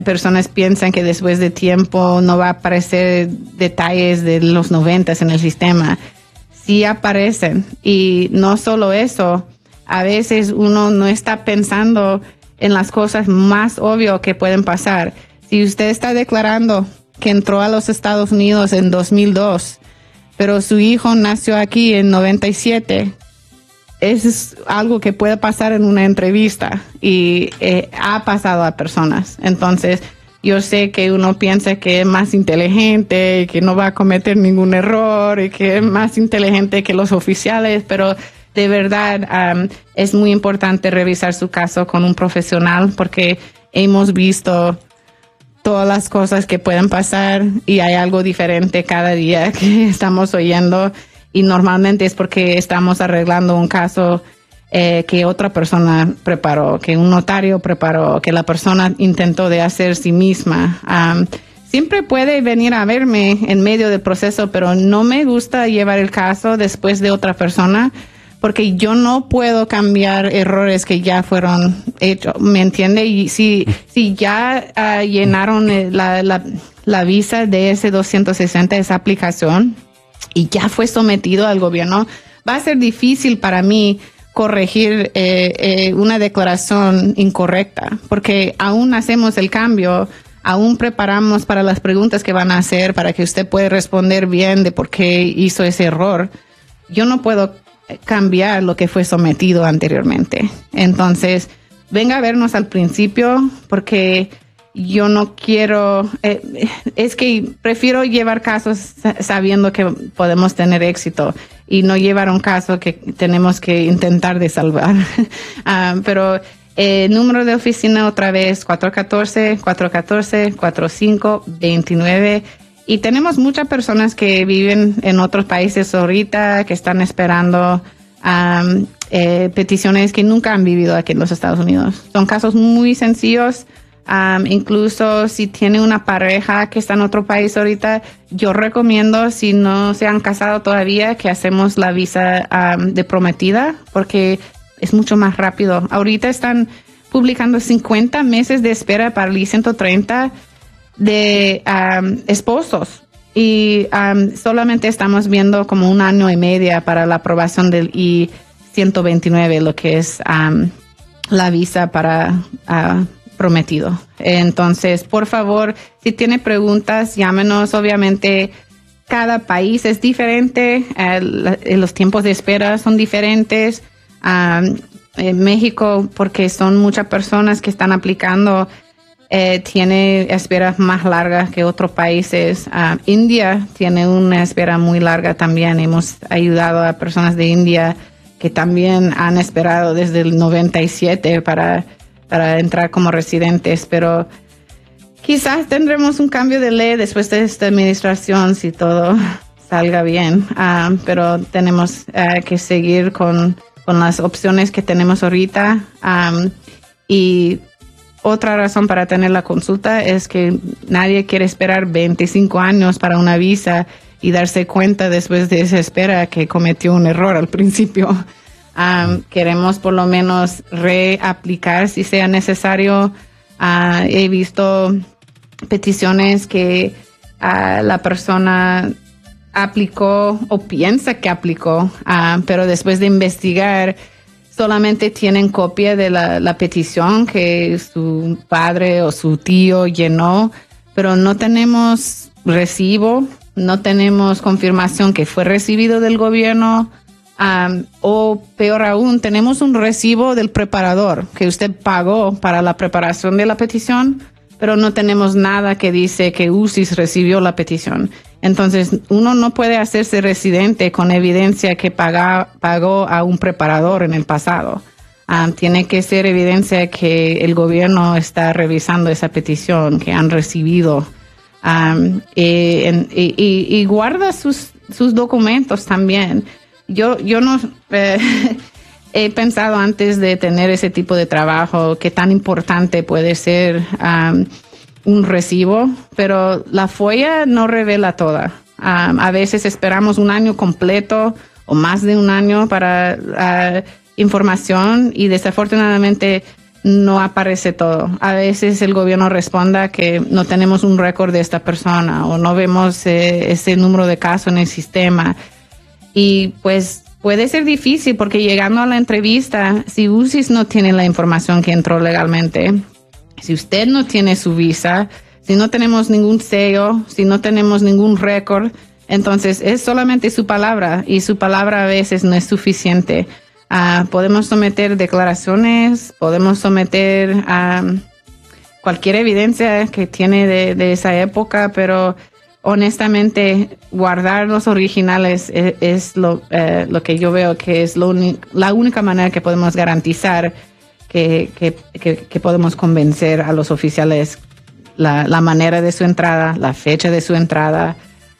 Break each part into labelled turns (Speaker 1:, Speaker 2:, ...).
Speaker 1: personas piensan que después de tiempo no va a aparecer detalles de los 90s en el sistema. Sí aparecen. Y no solo eso, a veces uno no está pensando en las cosas más obvias que pueden pasar. Si usted está declarando que entró a los Estados Unidos en 2002, pero su hijo nació aquí en 97, eso es algo que puede pasar en una entrevista y ha pasado a personas. Entonces, yo sé que uno piensa que es más inteligente, que no va a cometer ningún error y que es más inteligente que los oficiales, pero de verdad es muy importante revisar su caso con un profesional porque hemos visto todas las cosas que pueden pasar y hay algo diferente cada día que estamos oyendo. Y normalmente es porque estamos arreglando un caso que otra persona preparó, que un notario preparó, que la persona intentó de hacer sí misma. Siempre puede venir a verme en medio del proceso, pero no me gusta llevar el caso después de otra persona, porque yo no puedo cambiar errores que ya fueron hechos, ¿me entiende? Y si ya llenaron la visa de ese 260, esa aplicación, y ya fue sometido al gobierno, va a ser difícil para mí corregir una declaración incorrecta, porque aún hacemos el cambio, aún preparamos para las preguntas que van a hacer, para que usted pueda responder bien de por qué hizo ese error. Yo no puedo cambiar lo que fue sometido anteriormente. Entonces, venga a vernos al principio, porque yo no quiero, es que prefiero llevar casos sabiendo que podemos tener éxito y no llevar un caso que tenemos que intentar de salvar. Pero número de oficina otra vez, 414-414-4529. Y tenemos muchas personas que viven en otros países ahorita, que están esperando peticiones que nunca han vivido aquí en los Estados Unidos. Son casos muy sencillos. Incluso si tiene una pareja que está en otro país ahorita, yo recomiendo, si no se han casado todavía, que hacemos la visa de prometida, porque es mucho más rápido. Ahorita están publicando 50 meses de espera para el I-130 de esposos y solamente estamos viendo como 1 año y medio para la aprobación del I-129, lo que es la visa para prometido. Entonces, por favor, si tiene preguntas, llámenos. Obviamente, cada país es diferente, los tiempos de espera son diferentes. En México, porque son muchas personas que están aplicando, tiene esperas más largas que otros países. India tiene una espera muy larga también. Hemos ayudado a personas de India que también han esperado desde el 97 para entrar como residentes, pero quizás tendremos un cambio de ley después de esta administración si todo salga bien, pero tenemos que seguir con las opciones que tenemos ahorita. Y otra razón para tener la consulta es que nadie quiere esperar 25 años para una visa y darse cuenta después de esa espera que cometió un error al principio. Queremos por lo menos reaplicar si sea necesario. He visto peticiones que la persona aplicó o piensa que aplicó, pero después de investigar solamente tienen copia de la petición que su padre o su tío llenó, pero no tenemos recibo, no tenemos confirmación que fue recibido del gobierno. O peor aún, tenemos un recibo del preparador que usted pagó para la preparación de la petición, pero no tenemos nada que dice que UCIS recibió la petición. Entonces, uno no puede hacerse residente con evidencia que pagó a un preparador en el pasado. Tiene que ser evidencia que el gobierno está revisando esa petición, que han recibido. Y guarda sus documentos también. Yo no he pensado antes de tener ese tipo de trabajo qué tan importante puede ser un recibo, pero la FOIA no revela toda. A veces esperamos 1 año completo o más de 1 año para información y desafortunadamente no aparece todo. A veces el gobierno responda que no tenemos un récord de esta persona o no vemos ese número de casos en el sistema. Y pues puede ser difícil porque llegando a la entrevista, si UCIS no tiene la información que entró legalmente, si usted no tiene su visa, si no tenemos ningún sello, si no tenemos ningún récord, entonces es solamente su palabra y su palabra a veces no es suficiente. Podemos someter declaraciones, podemos someter cualquier evidencia que tiene de esa época, pero honestamente guardar los originales es lo que yo veo que es la única manera que podemos garantizar que podemos convencer a los oficiales la manera de su entrada, la fecha de su entrada.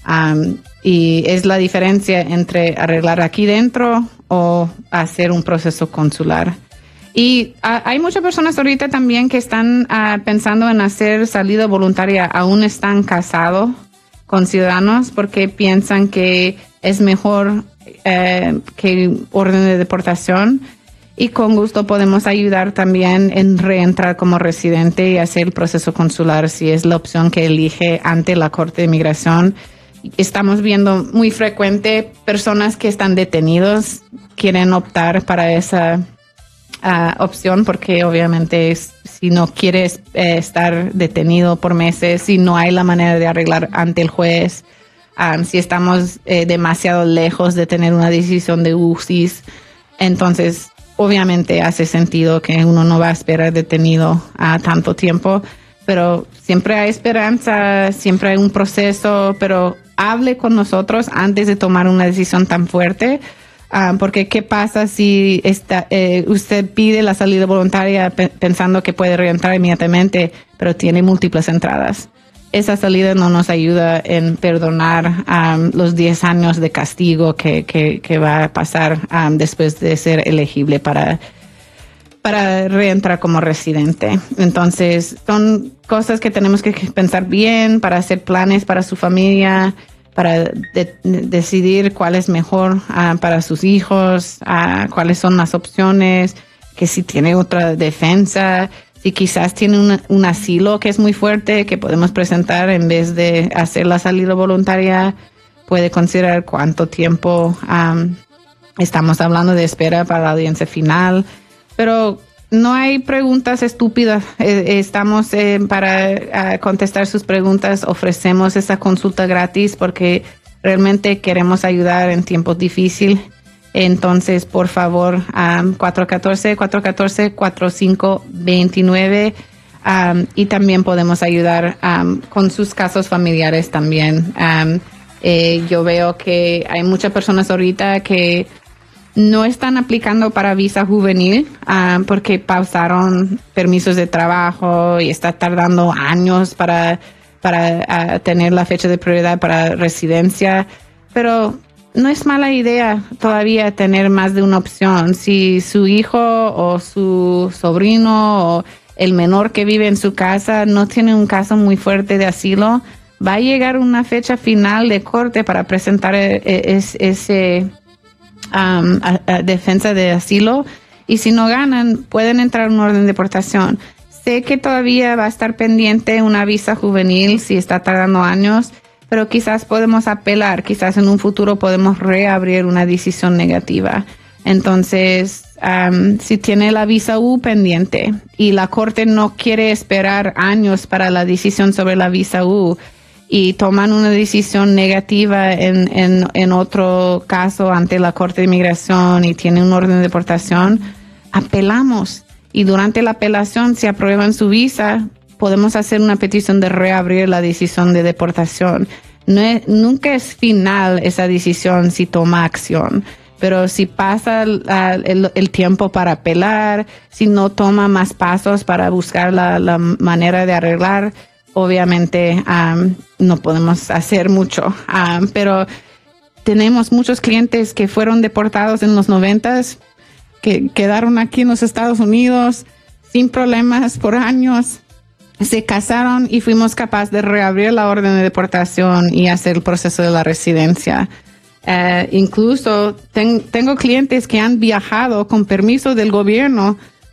Speaker 1: Y es la diferencia entre arreglar aquí dentro o hacer un proceso consular. Y hay muchas personas ahorita también que están pensando en hacer salida voluntaria, aún están casados con ciudadanos porque piensan que es mejor que orden de deportación. Y con gusto podemos ayudar también en reentrar como residente y hacer el proceso consular si es la opción que elige ante la Corte de Inmigración. Estamos viendo muy frecuente personas que están detenidos quieren optar para esa opción porque obviamente si no quieres estar detenido por meses, si no hay la manera de arreglar ante el juez, si estamos demasiado lejos de tener una decisión de UCIS, entonces obviamente hace sentido que uno no va a esperar detenido tanto tiempo, pero siempre hay esperanza, siempre hay un proceso, pero hable con nosotros antes de tomar una decisión tan fuerte, porque ¿qué pasa si usted pide la salida voluntaria pensando que puede reentrar inmediatamente, pero tiene múltiples entradas? Esa salida no nos ayuda en perdonar los 10 años de castigo que va a pasar después de ser elegible para reentrar como residente. Entonces, son cosas que tenemos que pensar bien para hacer planes para su familia, para decidir cuál es mejor para sus hijos, cuáles son las opciones, que si tiene otra defensa, si quizás tiene un asilo que es muy fuerte que podemos presentar en vez de hacer la salida voluntaria, puede considerar cuánto tiempo estamos hablando de espera para la audiencia final. Pero no hay preguntas estúpidas. Estamos para contestar sus preguntas. Ofrecemos esa consulta gratis porque realmente queremos ayudar en tiempos difíciles. Entonces, por favor, 414-414-4529 y también podemos ayudar con sus casos familiares también. Yo veo que hay muchas personas ahorita que no están aplicando para visa juvenil porque pausaron permisos de trabajo y está tardando años para tener la fecha de prioridad para residencia, pero no es mala idea todavía tener más de una opción. Si su hijo o su sobrino o el menor que vive en su casa no tiene un caso muy fuerte de asilo, va a llegar una fecha final de corte para presentar ese defensa de asilo, y si no ganan pueden entrar en un orden de deportación. Sé que todavía va a estar pendiente una visa juvenil si está tardando años, pero quizás podemos apelar, quizás en un futuro podemos reabrir una decisión negativa. Entonces, si tiene la visa U pendiente y la corte no quiere esperar años para la decisión sobre la visa U y toman una decisión negativa en otro caso ante la Corte de Inmigración y tiene un orden de deportación, apelamos. Y durante la apelación, si aprueban su visa, podemos hacer una petición de reabrir la decisión de deportación. Nunca es final esa decisión si toma acción, pero si pasa el tiempo para apelar, si no toma más pasos para buscar la manera de arreglar, obviamente no podemos hacer mucho. Pero tenemos muchos clientes que fueron deportados en los 90s, que quedaron aquí en los Estados Unidos sin problemas por años. Se casaron y fuimos capaces de reabrir la orden de deportación y hacer el proceso de la residencia. Incluso tengo clientes que han viajado con permiso del gobierno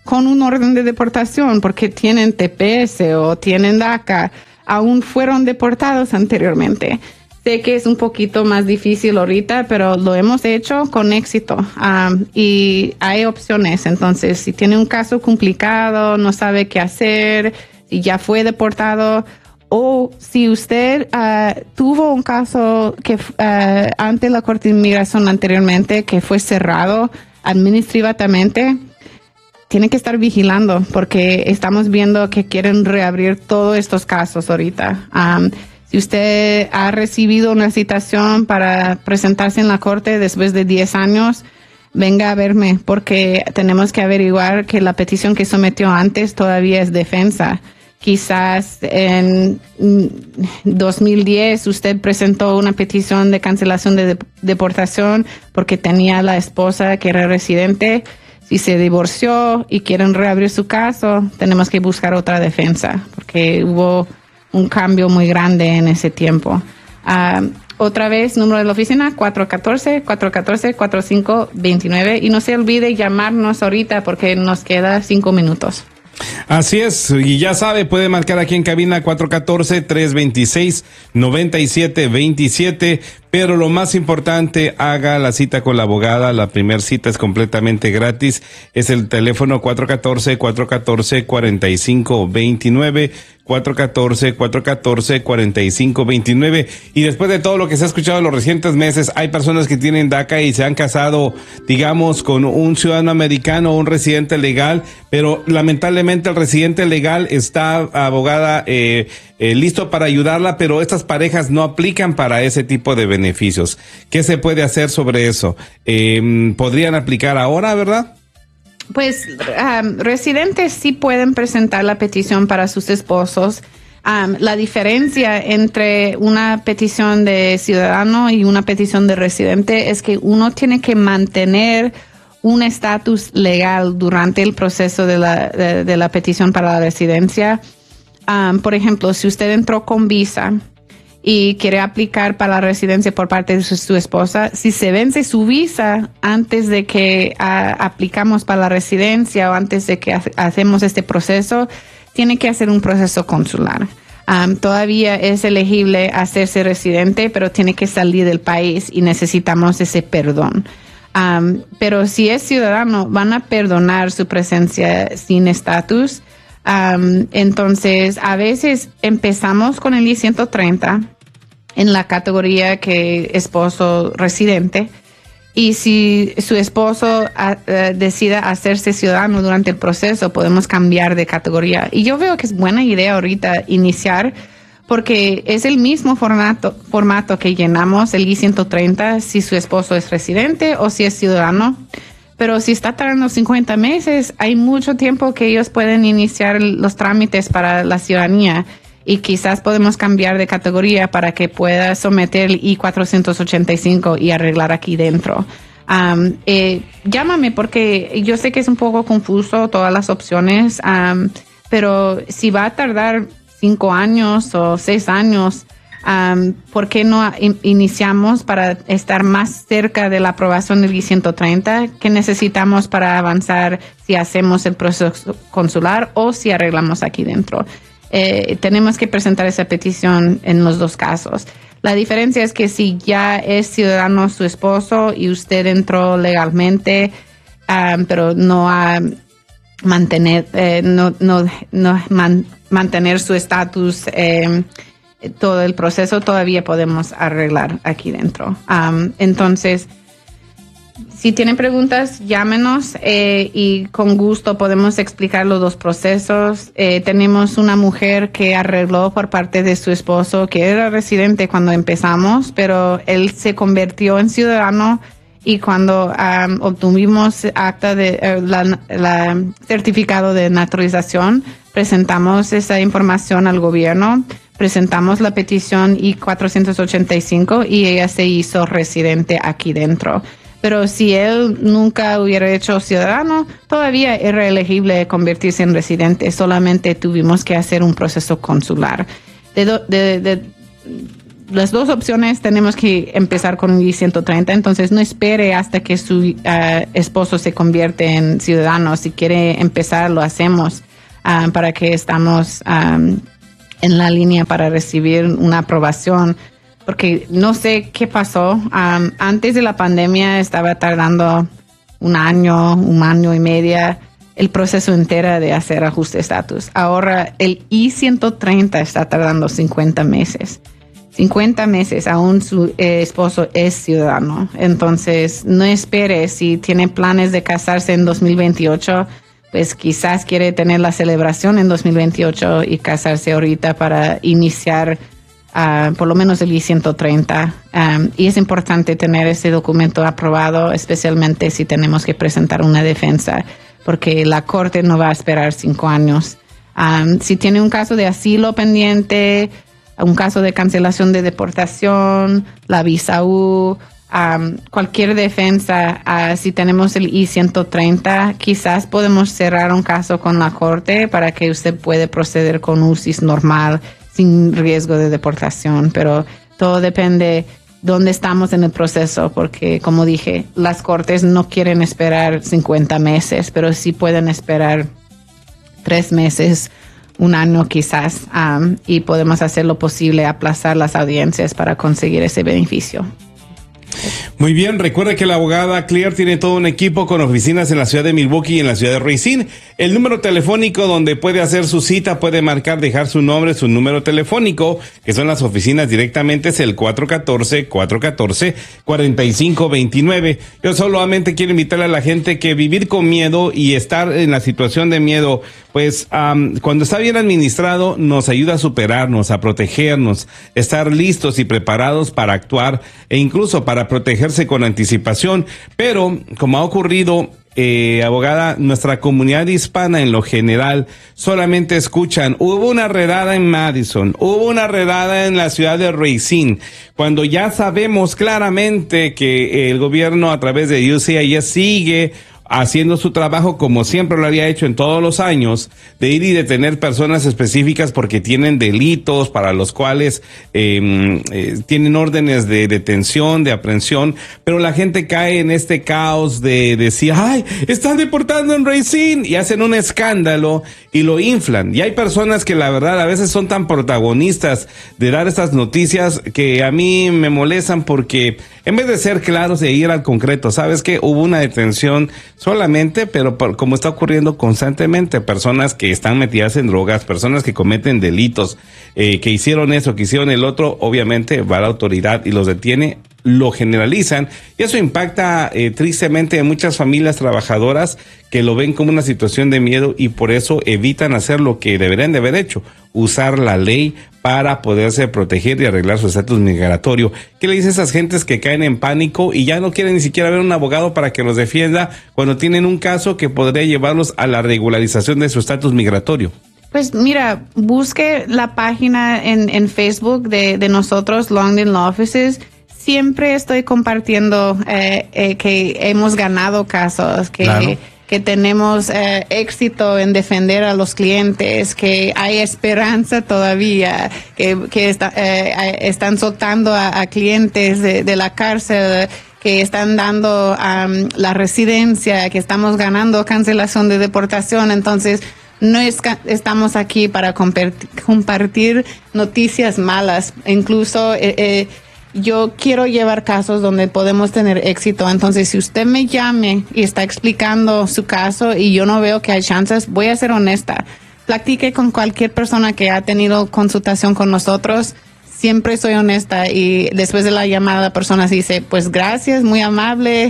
Speaker 1: con un orden de deportación porque tienen TPS o tienen DACA, aún fueron deportados anteriormente. Sé que es un poquito más difícil ahorita, pero lo hemos hecho con éxito. Y hay opciones. Entonces, si tiene un caso complicado, no sabe qué hacer, si ya fue deportado, o si usted tuvo un caso que ante la Corte de Inmigración anteriormente que fue cerrado administrativamente, tiene que estar vigilando porque estamos viendo que quieren reabrir todos estos casos ahorita. Si usted ha recibido una citación para presentarse en la corte después de 10 años, venga a verme porque tenemos que averiguar que la petición que sometió antes todavía es defensa. Quizás en 2010 usted presentó una petición de cancelación de deportación porque tenía la esposa que era residente. Si se divorció y quieren reabrir su caso, tenemos que buscar otra defensa porque hubo un cambio muy grande en ese tiempo. Otra vez, número de la oficina, 414-414-4529. Y no se olvide llamarnos ahorita porque nos queda 5 minutos.
Speaker 2: Así es, y ya sabe, puede marcar aquí en cabina 414-326-9727, pero lo más importante, haga la cita con la abogada. La primera cita es completamente gratis, es el teléfono 414-414-4529, 414-414-4529. Y después de todo lo que se ha escuchado en los recientes meses, hay personas que tienen DACA y se han casado, digamos, con un ciudadano americano o un residente legal, pero lamentablemente el residente legal está, abogada, listo para ayudarla, pero estas parejas no aplican para ese tipo de beneficios. ¿Qué se puede hacer sobre eso? ¿Podrían aplicar ahora, verdad?
Speaker 1: Pues residentes sí pueden presentar la petición para sus esposos. La diferencia entre una petición de ciudadano y una petición de residente es que uno tiene que mantener un estatus legal durante el proceso de la petición para la residencia. Por ejemplo, si usted entró con visa y quiere aplicar para la residencia por parte de su esposa, si se vence su visa antes de que aplicamos para la residencia o antes de que hacemos este proceso, tiene que hacer un proceso consular. Todavía es elegible hacerse residente, pero tiene que salir del país y necesitamos ese perdón. Pero si es ciudadano, van a perdonar su presencia sin estatus. Entonces, a veces empezamos con el I-130 en la categoría que esposo residente, y si su esposo decida hacerse ciudadano durante el proceso, podemos cambiar de categoría. Y yo veo que es buena idea ahorita iniciar, porque es el mismo formato que llenamos el I-130 si su esposo es residente o si es ciudadano. Pero si está tardando 50 meses, hay mucho tiempo que ellos pueden iniciar los trámites para la ciudadanía, y quizás podemos cambiar de categoría para que pueda someter el I-485 y arreglar aquí dentro. Llámame porque yo sé que es un poco confuso todas las opciones, pero si va a tardar 5 años o 6 años, ¿por qué no iniciamos para estar más cerca de la aprobación del I-130? ¿Qué necesitamos para avanzar si hacemos el proceso consular o si arreglamos aquí dentro? Tenemos que presentar esa petición en los dos casos. La diferencia es que si ya es ciudadano su esposo y usted entró legalmente, pero no ha mantener su estatus, todo el proceso todavía podemos arreglar aquí dentro. Entonces, si tienen preguntas, llámenos y con gusto podemos explicar los dos procesos. Tenemos una mujer que arregló por parte de su esposo, que era residente cuando empezamos, pero él se convirtió en ciudadano, y cuando obtuvimos acta de la certificado de naturalización, presentamos esa información al gobierno, presentamos la petición I-485 y ella se hizo residente aquí dentro. Pero si él nunca hubiera hecho ciudadano, todavía era elegible convertirse en residente. Solamente tuvimos que hacer un proceso consular. las dos opciones tenemos que empezar con un I-130, entonces no espere hasta que su esposo se convierte en ciudadano. Si quiere empezar, lo hacemos para que estamos en la línea para recibir una aprobación, porque no sé qué pasó. Antes de la pandemia estaba tardando un año y medio el proceso entero de hacer ajuste de estatus. Ahora el I-130 está tardando 50 meses. 50 meses, aún su esposo es ciudadano. Entonces, no espere. Si tiene planes de casarse en 2028, pues quizás quiere tener la celebración en 2028 y casarse ahorita para iniciar por lo menos el I-130. Y es importante tener ese documento aprobado, especialmente si tenemos que presentar una defensa, porque la corte no va a esperar 5 años. Si tiene un caso de asilo pendiente, un caso de cancelación de deportación, la visa U, cualquier defensa, si tenemos el I-130, quizás podemos cerrar un caso con la corte para que usted pueda proceder con UCIS normal, sin riesgo de deportación, pero todo depende dónde estamos en el proceso, porque como dije, las cortes no quieren esperar 50 meses, pero sí pueden esperar 3 meses, un año quizás, y podemos hacer lo posible, aplazar las audiencias para conseguir ese beneficio.
Speaker 2: Muy bien, recuerda que la abogada Clear tiene todo un equipo con oficinas en la ciudad de Milwaukee y en la ciudad de Racine. El número telefónico donde puede hacer su cita, puede marcar, dejar su nombre, su número telefónico, que son las oficinas directamente, es el 414-414-4529. Yo solamente quiero invitarle a la gente que vivir con miedo y estar en la situación de miedo, pues cuando está bien administrado, nos ayuda a superarnos, a protegernos, estar listos y preparados para actuar e incluso para protegerse con anticipación. Pero, como ha ocurrido, abogada, nuestra comunidad hispana en lo general solamente escuchan, hubo una redada en Madison, hubo una redada en la ciudad de Racine, cuando ya sabemos claramente que el gobierno a través de USCIS sigue haciendo su trabajo como siempre lo había hecho en todos los años, de ir y detener personas específicas porque tienen delitos para los cuales tienen órdenes de detención, de aprehensión, pero la gente cae en este caos de decir, ¡ay, están deportando en Racine! Y hacen un escándalo y lo inflan. Y hay personas que la verdad a veces son tan protagonistas de dar estas noticias que a mí me molestan porque en vez de ser claros e ir al concreto, ¿sabes qué? Hubo una detención solamente, pero como está ocurriendo constantemente, personas que están metidas en drogas, personas que cometen delitos, que hicieron eso, que hicieron el otro, obviamente va la autoridad y los detiene, lo generalizan, y eso impacta tristemente a muchas familias trabajadoras que lo ven como una situación de miedo y por eso evitan hacer lo que deberían de haber hecho, usar la ley para poderse proteger y arreglar su estatus migratorio. ¿Qué le dice a esas gentes que caen en pánico y ya no quieren ni siquiera ver un abogado para que los defienda cuando tienen un caso que podría llevarlos a la regularización de su estatus migratorio?
Speaker 1: Pues mira, busque la página en Facebook de nosotros, Longden Law Offices. Siempre estoy compartiendo que hemos ganado casos, que tenemos éxito en defender a los clientes, que hay esperanza todavía, que están soltando a clientes de la cárcel, que están dando la residencia, que estamos ganando cancelación de deportación. Entonces, no estamos aquí para compartir noticias malas. Incluso yo quiero llevar casos donde podemos tener éxito. Entonces, si usted me llame y está explicando su caso y yo no veo que hay chances, voy a ser honesta. Platique con cualquier persona que ha tenido consultación con nosotros. Siempre soy honesta y después de la llamada la persona dice, pues gracias, muy amable,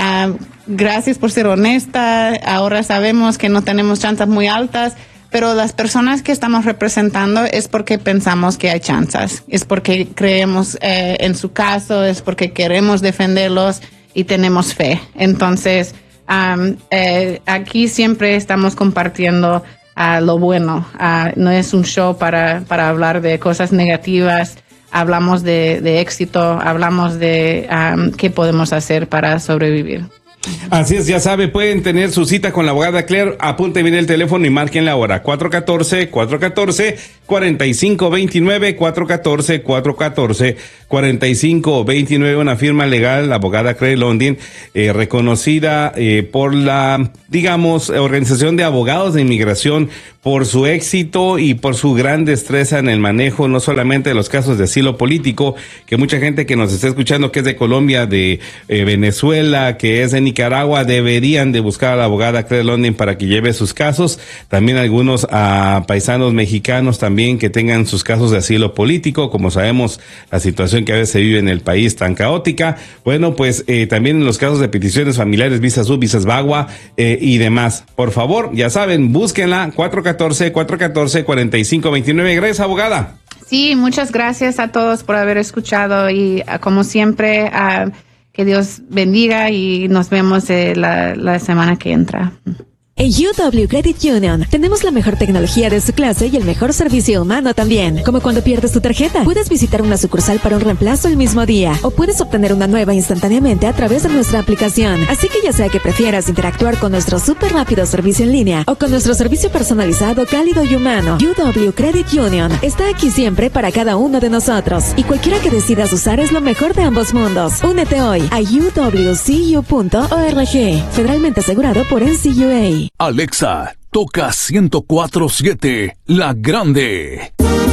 Speaker 1: gracias por ser honesta. Ahora sabemos que no tenemos chances muy altas. Pero las personas que estamos representando es porque pensamos que hay chances, es porque creemos en su caso, es porque queremos defenderlos y tenemos fe. Entonces, aquí siempre estamos compartiendo lo bueno. No es un show para hablar de cosas negativas. Hablamos de éxito, hablamos de qué podemos hacer para sobrevivir.
Speaker 2: Así es, ya sabe, pueden tener su cita con la abogada Claire. Apunte bien el teléfono y marquen la hora. 414-414-4529, 414-414-4529. Una firma legal, la abogada Claire Londin, reconocida por la, digamos, Organización de Abogados de Inmigración, por su éxito y por su gran destreza en el manejo, no solamente de los casos de asilo político, que mucha gente que nos está escuchando, que es de Colombia, de Venezuela, que es de Nicaragua, deberían de buscar a la abogada Claire Londin para que lleve sus casos. También algunos paisanos mexicanos también que tengan sus casos de asilo político. Como sabemos, la situación que a veces se vive en el país tan caótica. Bueno, pues también en los casos de peticiones familiares, visas U, visas VAWA y demás. Por favor, ya saben, búsquenla, 414-414-4529. Gracias, abogada.
Speaker 1: Sí, muchas gracias a todos por haber escuchado y como siempre, que Dios bendiga y nos vemos la semana que entra.
Speaker 3: En UW Credit Union tenemos la mejor tecnología de su clase y el mejor servicio humano también. Como cuando pierdes tu tarjeta, puedes visitar una sucursal para un reemplazo el mismo día o puedes obtener una nueva instantáneamente a través de nuestra aplicación. Así que ya sea que prefieras interactuar con nuestro súper rápido servicio en línea o con nuestro servicio personalizado, cálido y humano, UW Credit Union está aquí siempre para cada uno de nosotros y cualquiera que decidas usar es lo mejor de ambos mundos. Únete hoy a uwcu.org, federalmente asegurado por NCUA.
Speaker 4: Alexa, toca 104.7, La Grande.